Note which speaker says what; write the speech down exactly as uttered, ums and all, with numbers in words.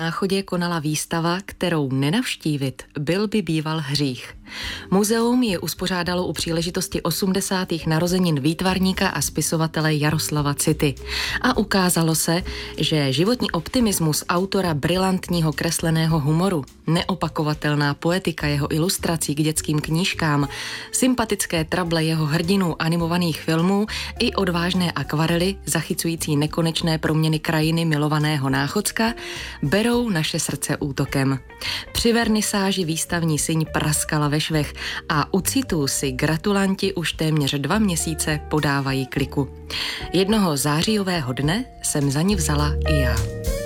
Speaker 1: Náchodě konala výstava, kterou nenavštívit byl by býval hřích. Muzeum ji uspořádalo u příležitosti osmdesátých narozenin výtvarníka a spisovatele Jaroslava City. A ukázalo se, že životní optimismus autora brilantního kresleného humoru, neopakovatelná poetika jeho ilustrací k dětským knížkám, sympatické trable jeho hrdinů animovaných filmů i odvážné akvarely zachycující nekonečné proměny krajiny milovaného Náchodska berou naše srdce útokem. Při vernisáži výstavní síň praskala ve švech a u Citů si gratulanti už téměř dva měsíce podávají kliku. Jednoho zářijového dne jsem za ní vzala i já.